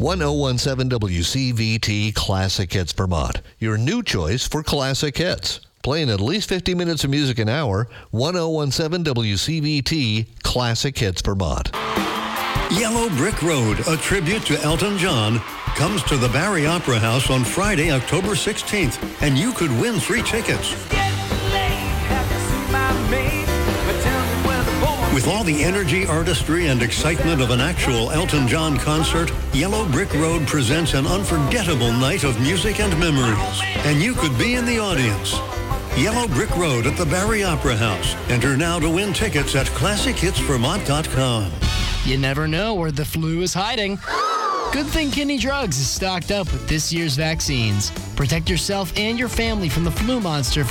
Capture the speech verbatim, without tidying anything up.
one oh one seven W C V T Classic Hits Vermont, your new choice for classic hits. Playing at least fifty minutes of music an hour, one oh one seven W C V T Classic Hits Vermont. Yellow Brick Road, a tribute to Elton John, comes to the Barry Opera House on Friday, October sixteenth, and you could win free tickets. With all the energy, artistry, and excitement of an actual Elton John concert, Yellow Brick Road presents an unforgettable night of music and memories. And you could be in the audience. Yellow Brick Road at the Barry Opera House. Enter now to win tickets at classic hits vermont dot com. You never know where the flu is hiding. Good thing Kinney Drugs is stocked up with this year's vaccines. Protect yourself and your family from the flu monster